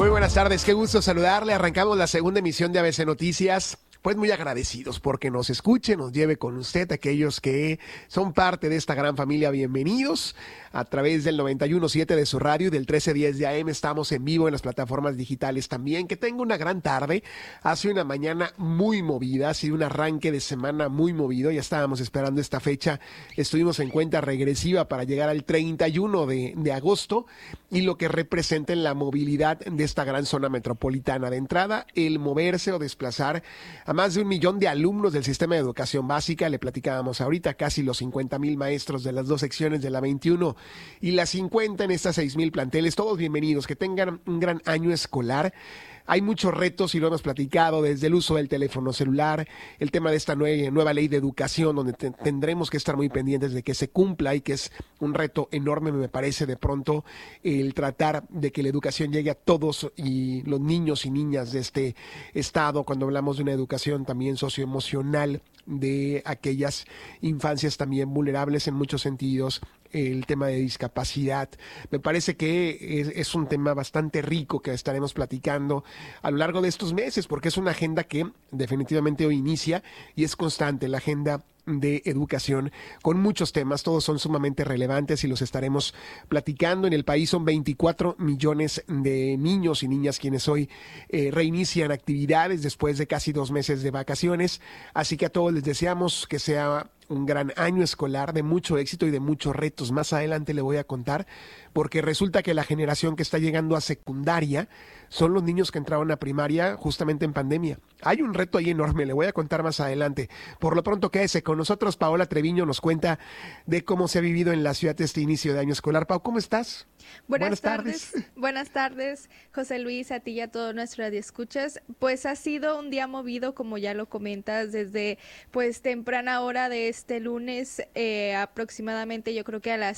Muy buenas tardes, qué gusto saludarle. Arrancamos la segunda emisión de ABC Noticias. Pues muy agradecidos porque nos escuche, nos lleve con usted, aquellos que son parte de esta gran familia, bienvenidos a través del 91.7 de su radio y del 1310 de AM. Estamos en vivo en las plataformas digitales también. Que tenga una gran tarde, hace una mañana muy movida, ha sido un arranque de semana muy movido, ya estábamos esperando esta fecha, estuvimos en cuenta regresiva para llegar al 31 de agosto y lo que representa en la movilidad de esta gran zona metropolitana. De entrada, el moverse o desplazar a más de 1 millón de alumnos del sistema de educación básica, le platicábamos ahorita, casi los 50,000 maestros de las dos secciones de la 21 y la 50 en estas 6,000 planteles, todos bienvenidos, que tengan un gran año escolar. Hay muchos retos y lo hemos platicado, desde el uso del teléfono celular, el tema de esta nueva ley de educación, donde tendremos que estar muy pendientes de que se cumpla y que es un reto enorme, me parece, de pronto, el tratar de que la educación llegue a todos y los niños y niñas de este estado, cuando hablamos de una educación también socioemocional, de aquellas infancias también vulnerables en muchos sentidos, el tema de discapacidad. Me parece que es un tema bastante rico que estaremos platicando a lo largo de estos meses, porque es una agenda que definitivamente hoy inicia y es constante, la agenda de educación, con muchos temas, todos son sumamente relevantes y los estaremos platicando. En el país son 24 millones de niños y niñas quienes hoy reinician actividades después de casi 2 meses de vacaciones, así que a todos les deseamos que sea un gran año escolar de mucho éxito y de muchos retos. Más adelante le voy a contar, porque resulta que la generación que está llegando a secundaria son los niños que entraron a primaria justamente en pandemia. Hay un reto ahí enorme, le voy a contar más adelante. Por lo pronto, quédese con nosotros. Paola Treviño nos cuenta de cómo se ha vivido en la ciudad este inicio de año escolar. Pau, ¿cómo estás? Buenas tardes. Buenas tardes, José Luis, a ti y a todos nuestros radioescuchas. Pues ha sido un día movido, como ya lo comentas, desde pues temprana hora de este lunes, aproximadamente yo creo que a las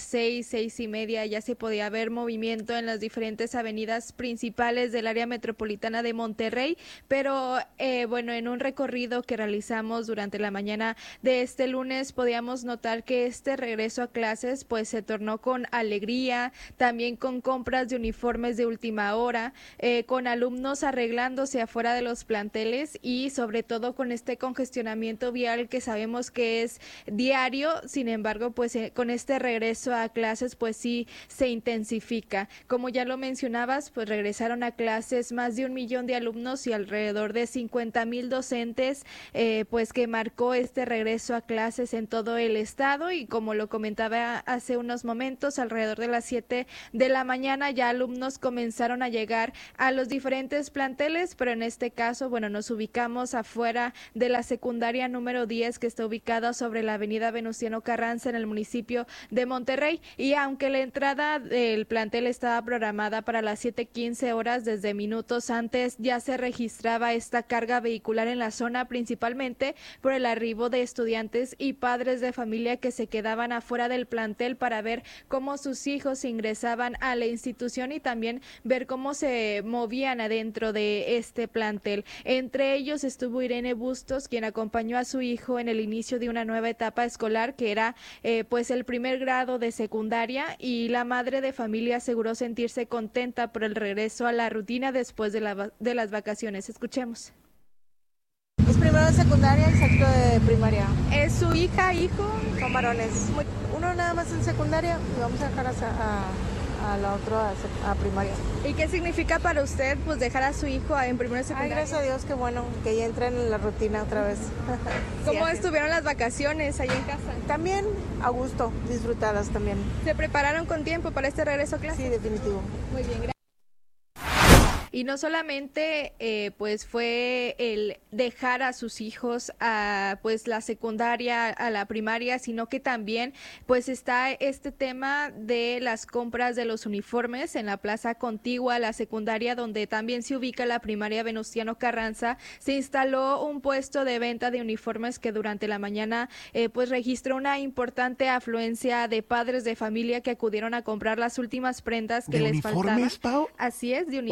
6:30 ya se podía ver movimiento en las diferentes avenidas principales del área metropolitana de Monterrey, pero bueno, en un recorrido que realizamos durante la mañana de este lunes podíamos notar que este regreso a clases pues se tornó con alegría, también con compras de uniformes de última hora, con alumnos arreglándose afuera de los planteles y sobre todo con este congestionamiento vial que sabemos que es diario. Sin embargo, pues con este regreso a clases pues sí se intensifica. Como ya lo mencionabas, pues regresaron a clases más de 1 millón de alumnos y alrededor de 50,000 docentes, pues que marcó este regreso a clases en todo el estado. Y como lo comentaba hace unos momentos, alrededor de las 7 de la mañana ya alumnos comenzaron a llegar a los diferentes planteles, pero en este caso, bueno, nos ubicamos afuera de la secundaria número 10, que está ubicada sobre la avenida Venustiano Carranza en el municipio de Monterrey, y aunque la entrada del plantel estaba programada para las 7:15 horas, desde minutos antes ya se registraba esta carga vehicular en la zona, principalmente por el arribo de estudiantes y padres de familia que se quedaban afuera del plantel para ver cómo sus hijos ingresaban a la institución y también ver cómo se movían adentro de este plantel. Entre ellos estuvo Irene Bustos, quien acompañó a su hijo en el inicio de una nueva etapa escolar que era pues el primer grado de secundaria, y la madre de familia aseguró sentirse contenta por el regreso a la rutina después de las vacaciones. Escuchemos. Es primero de secundaria y sexto de primaria. ¿Es su hija, hijo? Son varones. Uno nada más en secundaria y vamos a dejar a la otra a primaria. ¿Y qué significa para usted pues dejar a su hijo en primero de secundaria? Ay, gracias a Dios, qué bueno, que ya entren en la rutina otra vez. ¿Cómo estuvieron las vacaciones allá en casa? También a gusto, disfrutadas también. ¿Se prepararon con tiempo para este regreso a clases? Sí, definitivo. Muy bien, gracias. Y no solamente pues fue el dejar a sus hijos a pues la secundaria, a la primaria, sino que también pues está este tema de las compras de los uniformes en la plaza contigua a la secundaria, donde también se ubica la primaria Venustiano Carranza. Se instaló un puesto de venta de uniformes que durante la mañana pues registró una importante afluencia de padres de familia que acudieron a comprar las últimas prendas que les faltaban. ¿De uniformes, Pau? Así es, de uniformes. O sea, hoy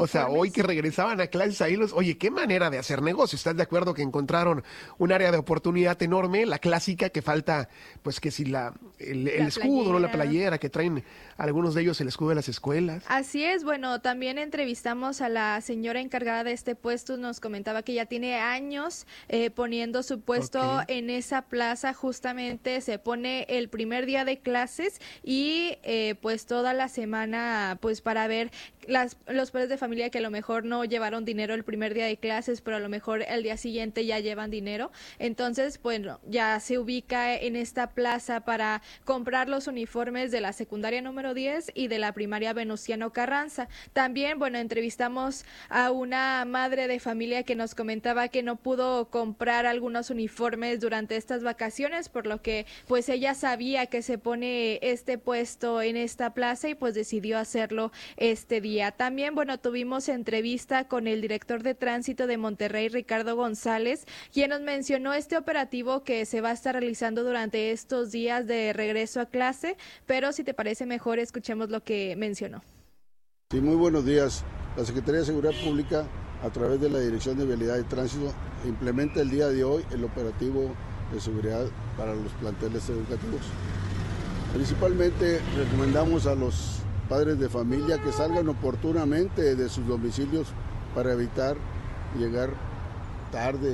que regresaban a clases ahí oye, qué manera de hacer negocio. ¿Estás de acuerdo que encontraron un área de oportunidad enorme? La clásica que falta, pues que si el escudo, ¿no? La playera, que traen algunos de ellos el escudo de las escuelas. Así es, bueno, también entrevistamos a la señora encargada de este puesto, nos comentaba que ya tiene años poniendo su puesto en esa plaza, justamente se pone el primer día de clases y pues toda la semana pues para ver los padres de familia que a lo mejor no llevaron dinero el primer día de clases, pero a lo mejor el día siguiente ya llevan dinero. Entonces, bueno, ya se ubica en esta plaza para comprar los uniformes de la secundaria número 10 y de la primaria Venustiano Carranza. También, bueno, entrevistamos a una madre de familia que nos comentaba que no pudo comprar algunos uniformes durante estas vacaciones, por lo que pues ella sabía que se pone este puesto en esta plaza y pues decidió hacerlo este día. También, bueno, tuvimos entrevista con el director de tránsito de Monterrey, Ricardo González, quien nos mencionó este operativo que se va a estar realizando durante estos días de regreso a clase, pero si te parece mejor, escuchemos lo que mencionó. Sí, muy buenos días. La Secretaría de Seguridad Pública, a través de la Dirección de Vialidad y Tránsito, implementa el día de hoy el operativo de seguridad para los planteles educativos. Principalmente recomendamos a los padres de familia que salgan oportunamente de sus domicilios para evitar llegar tarde,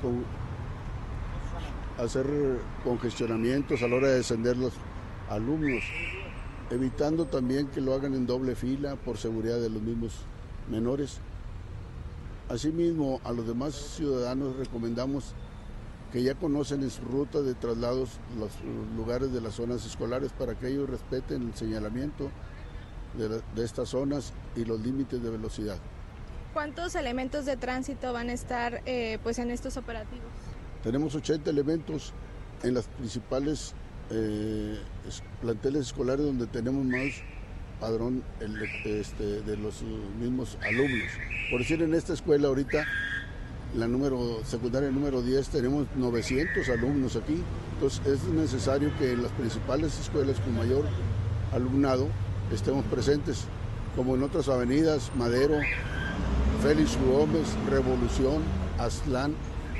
hacer congestionamientos a la hora de descender los alumnos, evitando también que lo hagan en doble fila por seguridad de los mismos menores. Asimismo, a los demás ciudadanos recomendamos que ya conocen en su ruta de traslados los lugares de las zonas escolares para que ellos respeten el señalamiento de estas zonas y los límites de velocidad. ¿Cuántos elementos de tránsito van a estar pues en estos operativos? Tenemos 80 elementos en las principales planteles escolares donde tenemos más padrón de los mismos alumnos. Por decir, en esta escuela ahorita, la secundaria número 10, tenemos 900 alumnos aquí. Entonces es necesario que en las principales escuelas con mayor alumnado estemos presentes, como en otras avenidas, Madero, Félix Gómez, Revolución, Aztlán.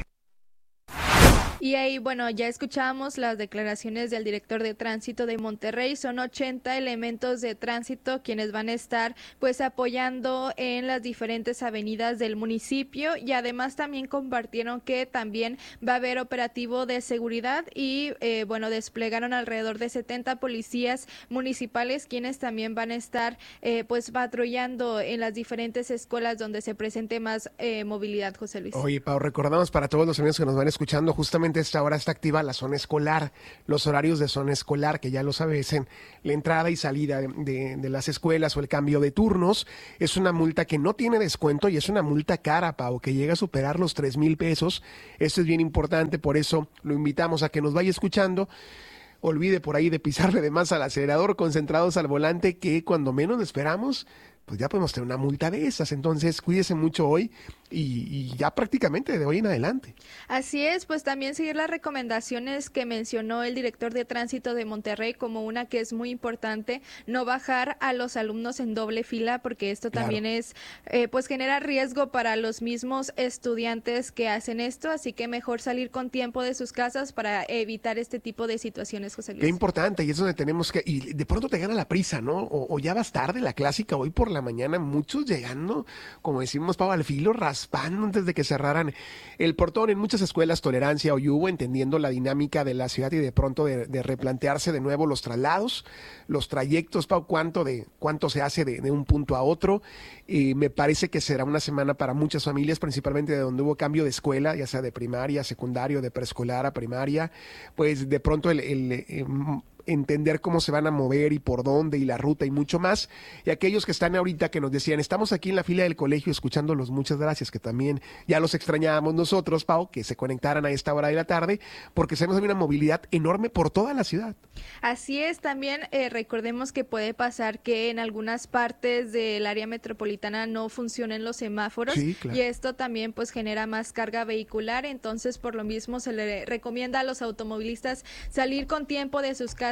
Y ahí, bueno, ya escuchamos las declaraciones del director de tránsito de Monterrey. Son 80 elementos de tránsito quienes van a estar pues apoyando en las diferentes avenidas del municipio, y además también compartieron que también va a haber operativo de seguridad y bueno, desplegaron alrededor de 70 policías municipales quienes también van a estar pues patrullando en las diferentes escuelas donde se presente más movilidad, José Luis. Oye, Pau, recordamos para todos los amigos que nos van escuchando, justamente esta hora está activa la zona escolar, los horarios de zona escolar, que ya lo sabes, la entrada y salida de las escuelas o el cambio de turnos. Es una multa que no tiene descuento y es una multa cara, Pau, que llega a superar los 3,000 pesos. Esto es bien importante, por eso lo invitamos a que nos vaya escuchando. Olvide por ahí de pisarle de más al acelerador, concentrados al volante, que cuando menos lo esperamos, pues ya podemos tener una multa de esas. Entonces, cuídese mucho hoy y ya prácticamente de hoy en adelante. Así es, pues también seguir las recomendaciones que mencionó el director de tránsito de Monterrey, como una que es muy importante, no bajar a los alumnos en doble fila, porque esto también es, pues genera riesgo para los mismos estudiantes que hacen esto, así que mejor salir con tiempo de sus casas para evitar este tipo de situaciones, José Luis. Qué importante, y es donde tenemos que, y de pronto te gana la prisa, ¿no? O ya vas tarde, la clásica, hoy por la mañana, muchos llegando, como decimos, Pau, al filo, raspando antes de que cerraran el portón. En muchas escuelas tolerancia hoy hubo, entendiendo la dinámica de la ciudad y de pronto de replantearse de nuevo los traslados, los trayectos, Pau, cuánto se hace de un punto a otro. Me parece que será una semana para muchas familias, principalmente de donde hubo cambio de escuela, ya sea de primaria a secundario, de preescolar a primaria, pues de pronto entender cómo se van a mover y por dónde y la ruta y mucho más. Y aquellos que están ahorita que nos decían, estamos aquí en la fila del colegio escuchándolos, muchas gracias, que también ya los extrañábamos nosotros, Pau, que se conectaran a esta hora de la tarde, porque tenemos una movilidad enorme por toda la ciudad. Así es, también recordemos que puede pasar que en algunas partes del área metropolitana no funcionen los semáforos, sí, claro. Y esto también pues genera más carga vehicular, entonces por lo mismo se le recomienda a los automovilistas salir con tiempo de sus casas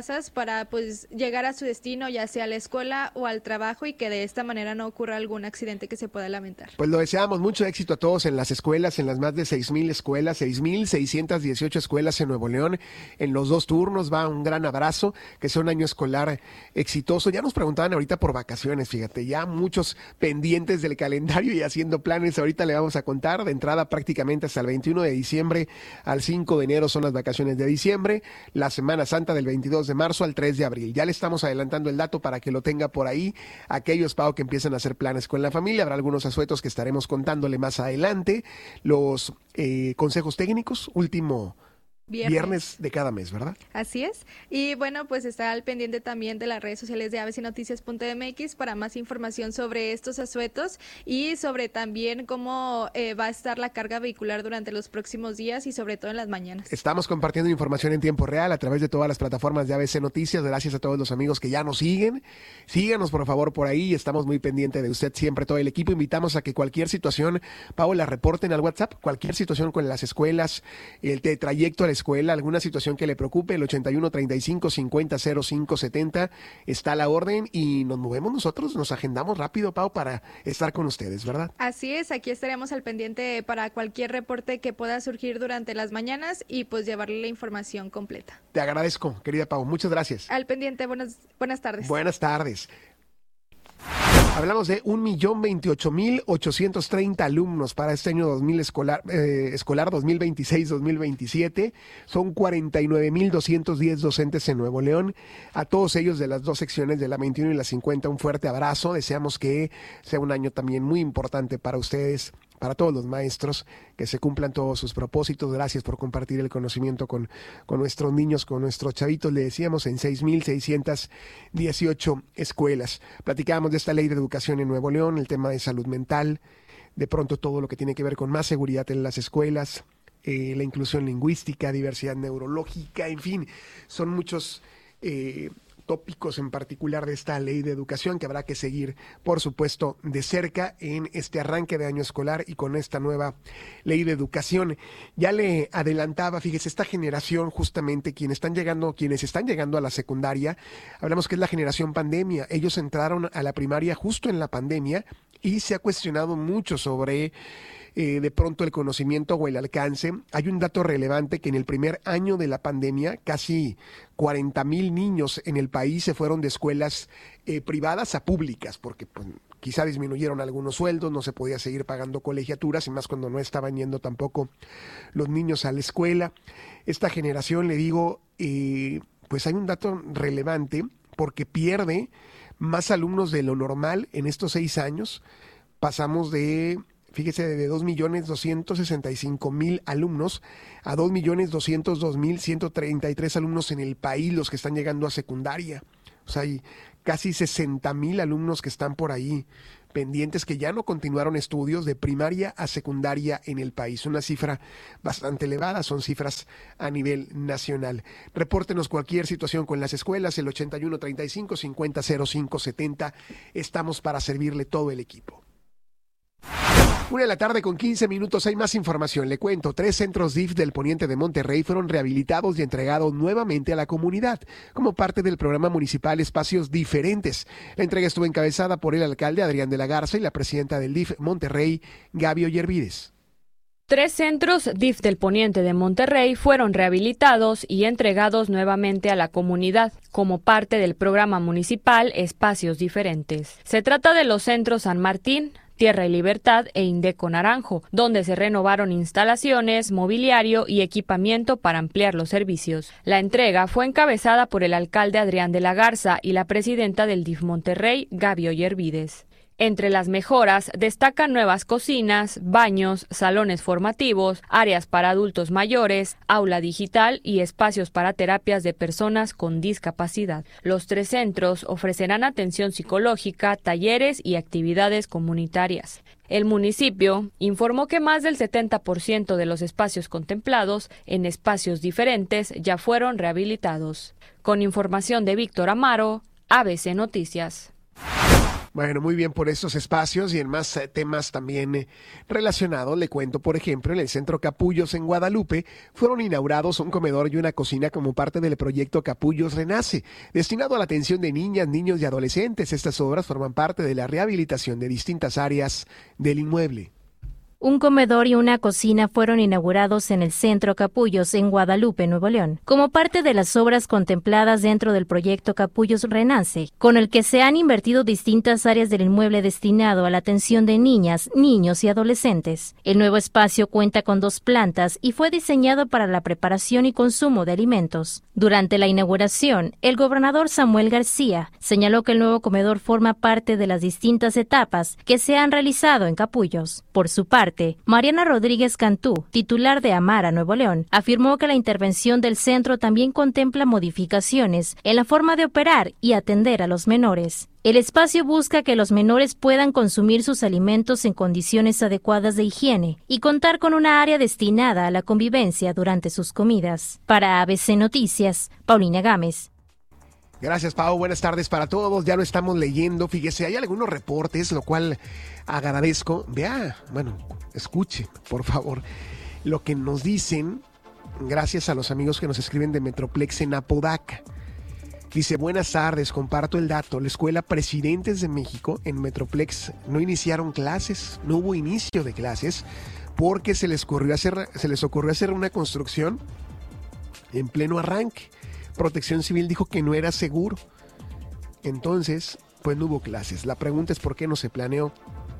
casas para pues llegar a su destino, ya sea a la escuela o al trabajo, y que de esta manera no ocurra algún accidente que se pueda lamentar. Pues lo deseamos, mucho éxito a todos en las escuelas, en las más de 6,000 escuelas, 6,618 escuelas en Nuevo León, en los 2 turnos. Va un gran abrazo, que sea un año escolar exitoso. Ya nos preguntaban ahorita por vacaciones, fíjate, ya muchos pendientes del calendario y haciendo planes. Ahorita le vamos a contar, de entrada prácticamente hasta el 21 de diciembre al 5 de enero son las vacaciones de diciembre, la Semana Santa del 22 de marzo al 3 de abril. Ya le estamos adelantando el dato para que lo tenga por ahí. Aquellos, Pau, que empiezan a hacer planes con la familia, habrá algunos asuetos que estaremos contándole más adelante. Los consejos técnicos, último viernes de cada mes, ¿verdad? Así es. Y bueno, pues está al pendiente también de las redes sociales de abcnoticias.mx para más información sobre estos asuetos y sobre también cómo va a estar la carga vehicular durante los próximos días y sobre todo en las mañanas. Estamos compartiendo información en tiempo real a través de todas las plataformas de ABC Noticias. Gracias a todos los amigos que ya nos siguen. Síganos, por favor, por ahí. Estamos muy pendientes de usted siempre, todo el equipo. Invitamos a que cualquier situación, Paola, reporten al WhatsApp, cualquier situación con las escuelas, el trayecto a la escuela, alguna situación que le preocupe, el 81 35 50 05 70 está a la orden y nos movemos nosotros, nos agendamos rápido, Pau, para estar con ustedes, ¿verdad? Así es, aquí estaremos al pendiente para cualquier reporte que pueda surgir durante las mañanas y pues llevarle la información completa. Te agradezco, querida Pau, muchas gracias. Al pendiente, buenas tardes. Buenas tardes. Hablamos de 1,028,830 alumnos para este año escolar 2026-2027. Son 49,210 docentes en Nuevo León. A todos ellos de las 2 secciones, de la 21 y la 50, un fuerte abrazo. Deseamos que sea un año también muy importante para ustedes, para todos los maestros, que se cumplan todos sus propósitos. Gracias por compartir el conocimiento con nuestros niños, con nuestros chavitos. Le decíamos, en 6,618 escuelas. Platicábamos de esta ley de educación en Nuevo León, el tema de salud mental, de pronto todo lo que tiene que ver con más seguridad en las escuelas, la inclusión lingüística, diversidad neurológica, en fin, son muchos tópicos en particular de esta ley de educación que habrá que seguir, por supuesto, de cerca en este arranque de año escolar y con esta nueva ley de educación. Ya le adelantaba, fíjese, esta generación, justamente quienes están llegando a la secundaria, hablamos que es la generación pandemia. Ellos entraron a la primaria justo en la pandemia y se ha cuestionado mucho sobre de pronto el conocimiento o el alcance. Hay un dato relevante que en el primer año de la pandemia casi 40,000 niños en el país se fueron de escuelas privadas a públicas, porque pues, quizá disminuyeron algunos sueldos, no se podía seguir pagando colegiaturas, y más cuando no estaban yendo tampoco los niños a la escuela. Esta generación, le digo, pues hay un dato relevante porque pierde más alumnos de lo normal en estos 6 años. Pasamos de... Fíjese, de 2,265,000 alumnos a 2,202,133 alumnos en el país los que están llegando a secundaria. O sea, hay casi 60,000 alumnos que están por ahí pendientes, que ya no continuaron estudios de primaria a secundaria en el país. Una cifra bastante elevada, son cifras a nivel nacional. Repórtenos cualquier situación con las escuelas, el 81 35 50 05 70. Estamos para servirle todo el equipo. 1:15 p.m. Hay más información. Le cuento, 3 centros DIF del Poniente de Monterrey fueron rehabilitados y entregados nuevamente a la comunidad como parte del programa municipal Espacios Diferentes. La entrega estuvo encabezada por el alcalde Adrián de la Garza y la presidenta del DIF Monterrey, Gaby Ollervides. 3 centros DIF del Poniente de Monterrey fueron rehabilitados y entregados nuevamente a la comunidad como parte del programa municipal Espacios Diferentes. Se trata de los centros San Martín, Tierra y Libertad e Indeco Naranjo, donde se renovaron instalaciones, mobiliario y equipamiento para ampliar los servicios. La entrega fue encabezada por el alcalde Adrián de la Garza y la presidenta del DIF Monterrey, Gaby Ollervides. Entre las mejoras destacan nuevas cocinas, baños, salones formativos, áreas para adultos mayores, aula digital y espacios para terapias de personas con discapacidad. Los 3 centros ofrecerán atención psicológica, talleres y actividades comunitarias. El municipio informó que más del 70% de los espacios contemplados en Espacios Diferentes ya fueron rehabilitados. Con información de Víctor Amaro, ABC Noticias. Bueno, muy bien por estos espacios y en más temas también relacionados. Le cuento, por ejemplo, en el Centro Capullos en Guadalupe fueron inaugurados un comedor y una cocina como parte del proyecto Capullos Renace, destinado a la atención de niñas, niños y adolescentes. Estas obras forman parte de la rehabilitación de distintas áreas del inmueble. Un comedor y una cocina fueron inaugurados en el Centro Capullos en Guadalupe, Nuevo León, como parte de las obras contempladas dentro del proyecto Capullos Renace, con el que se han invertido distintas áreas del inmueble destinado a la atención de niñas, niños y adolescentes. El nuevo espacio cuenta con 2 plantas y fue diseñado para la preparación y consumo de alimentos. Durante la inauguración, el gobernador Samuel García señaló que el nuevo comedor forma parte de las distintas etapas que se han realizado en Capullos. Por su parte, Mariana Rodríguez Cantú, titular de Amara Nuevo León, afirmó que la intervención del centro también contempla modificaciones en la forma de operar y atender a los menores. El espacio busca que los menores puedan consumir sus alimentos en condiciones adecuadas de higiene y contar con una área destinada a la convivencia durante sus comidas. Para ABC Noticias, Paulina Gámez. Gracias, Pau. Buenas tardes para todos. Ya lo estamos leyendo. Fíjese, hay algunos reportes, lo cual agradezco. Escuche, por favor, lo que nos dicen, gracias a los amigos que nos escriben de Metroplex en Apodaca. Dice, buenas tardes, comparto el dato. La Escuela Presidentes de México en Metroplex no iniciaron clases, no hubo inicio de clases, porque se les ocurrió hacer una construcción en pleno arranque. Protección Civil dijo que no era seguro. Entonces, pues no hubo clases. La pregunta es por qué no se planeó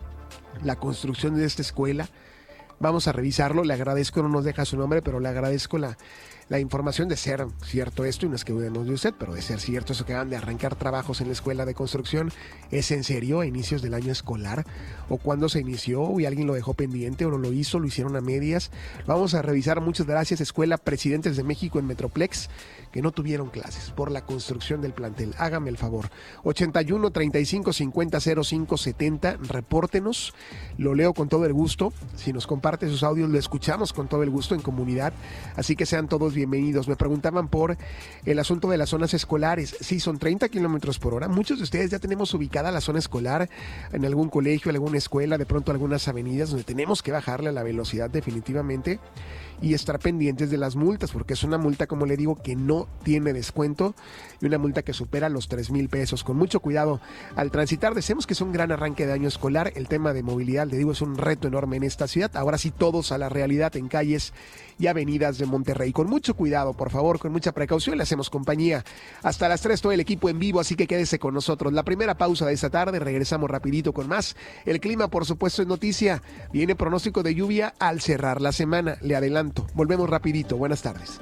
la construcción de esta escuela. Vamos a revisarlo. Le agradezco, no nos deja su nombre, pero le agradezco la información de ser cierto esto, y no es que dudemos de usted, pero de ser cierto eso que van de arrancar trabajos en la escuela de construcción. ¿Es en serio a inicios del año escolar? ¿O cuándo se inició y alguien lo dejó pendiente o no lo hizo, lo hicieron a medias? Vamos a revisar. Muchas gracias, Escuela Presidentes de México en Metroplex, que no tuvieron clases por la construcción del plantel. Hágame el favor. 81 35 50 05 70. Repórtenos. Lo leo con todo el gusto. Si nos comparte sus audios, lo escuchamos con todo el gusto en comunidad. Así que sean todos bienvenidos. Me preguntaban por el asunto de las zonas escolares. Sí, son 30 kilómetros por hora. Muchos de ustedes ya tenemos ubicada la zona escolar en algún colegio, alguna escuela, de pronto algunas avenidas donde tenemos que bajarle a la velocidad definitivamente y estar pendientes de las multas, porque es una multa, como le digo, que no tiene descuento y una multa que supera los 3,000 pesos. Con mucho cuidado al transitar. Deseamos que sea un gran arranque de año escolar. El tema de movilidad, le digo, es un reto enorme en esta ciudad. Ahora sí, todos a la realidad en calles y avenidas de Monterrey. Con mucho cuidado, por favor, con mucha precaución. Le hacemos compañía hasta las 3, todo el equipo en vivo, así que quédese con nosotros. La primera pausa de esta tarde, regresamos rapidito con más. El clima, por supuesto, es noticia. Viene pronóstico de lluvia al cerrar la semana, le adelanto. Volvemos rapidito. Buenas tardes.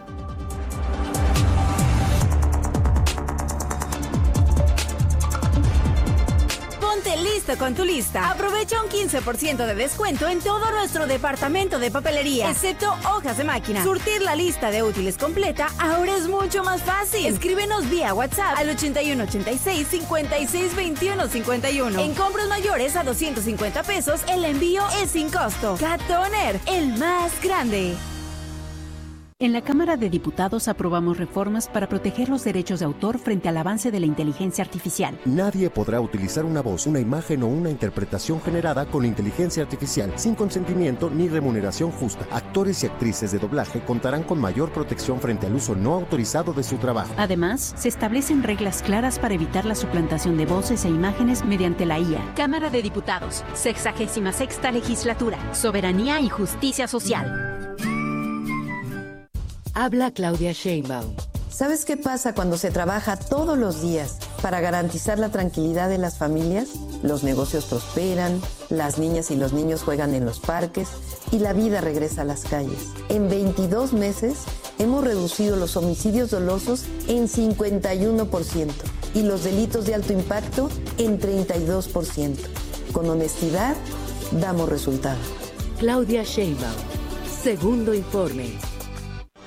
Ponte listo con tu lista. Aprovecha un 15% de descuento en todo nuestro departamento de papelería, excepto hojas de máquina. Surtir la lista de útiles completa ahora es mucho más fácil. Escríbenos vía WhatsApp al 81 86 56 21 51. En compras mayores a 250 pesos, el envío es sin costo. Cat Toner, el más grande. En la Cámara de Diputados aprobamos reformas para proteger los derechos de autor frente al avance de la inteligencia artificial. Nadie podrá utilizar una voz, una imagen o una interpretación generada con inteligencia artificial sin consentimiento ni remuneración justa. Actores y actrices de doblaje contarán con mayor protección frente al uso no autorizado de su trabajo. Además, se establecen reglas claras para evitar la suplantación de voces e imágenes mediante la IA. Cámara de Diputados, 66ª Legislatura, Soberanía y Justicia Social. Habla Claudia Sheinbaum. ¿Sabes qué pasa cuando se trabaja todos los días para garantizar la tranquilidad de las familias? Los negocios prosperan, las niñas y los niños juegan en los parques y la vida regresa a las calles. En 22 meses hemos reducido los homicidios dolosos en 51% y los delitos de alto impacto en 32%. Con honestidad, damos resultados. Claudia Sheinbaum. Segundo informe.